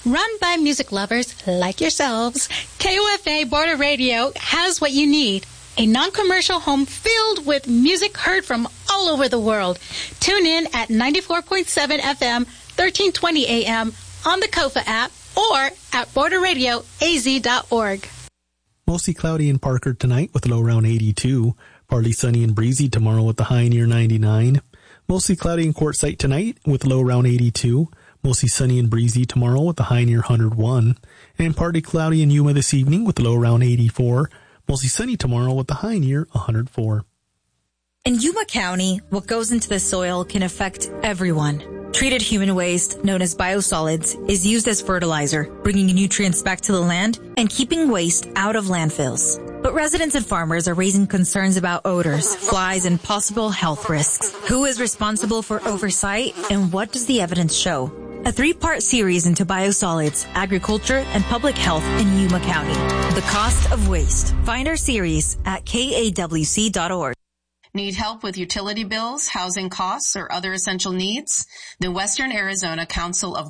Run by music lovers like yourselves, KOFA Border Radio has what you need. A non-commercial home filled with music heard from all over the world. Tune in at 94.7 FM, 1320 AM on the KOFA app or at borderradioaz.org. Mostly cloudy in Parker tonight with a low around 82. Partly sunny and breezy tomorrow with a high near 99. Mostly cloudy in Quartzsite tonight with a low around 82. Mostly sunny and breezy tomorrow with a high near 101. And partly cloudy in Yuma this evening with a low around 84. Mostly sunny tomorrow with a high near 104. In Yuma County, what goes into the soil can affect everyone. Treated human waste, known as biosolids, is used as fertilizer, bringing nutrients back to the land and keeping waste out of landfills. But residents and farmers are raising concerns about odors, flies, and possible health risks. Who is responsible for oversight, and what does the evidence show? A 3-part series into biosolids, agriculture, and public health in Yuma County. The Cost of Waste. Find our series at kawc.org. Need help with utility bills, housing costs, or other essential needs? The Western Arizona Council of